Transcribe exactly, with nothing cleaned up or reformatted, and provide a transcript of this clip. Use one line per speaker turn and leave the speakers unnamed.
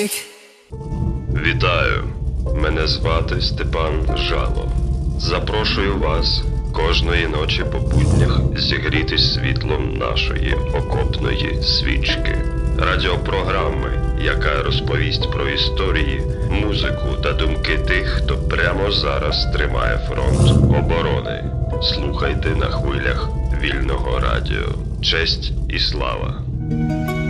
Вітаю! Мене звати Степан Жало. Запрошую вас кожної ночі по буднях зігрітись світлом нашої окопної свічки. Радіопрограми, яка розповість про історії, музику та думки тих, хто прямо зараз тримає фронт оборони. Слухайте на хвилях Вільного радіо. Честь і слава!